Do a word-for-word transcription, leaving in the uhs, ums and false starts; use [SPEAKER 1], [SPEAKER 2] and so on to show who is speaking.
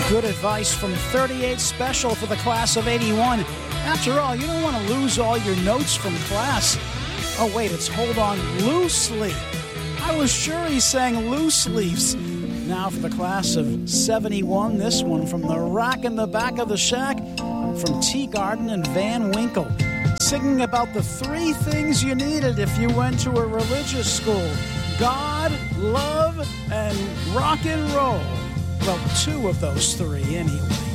[SPEAKER 1] Good advice from thirty-eight Special for the class of eighty-one. After all, you don't want to lose all your notes from class. Oh, wait, it's hold on loosely. I was sure he sang loose leaves. Now for the class of seventy-one, this one from the rack in the back of the shack from Teagarden and Van Winkle, singing about the three things you needed if you went to a religious school: God, love, and rock and roll. Well, two of those three, anyway.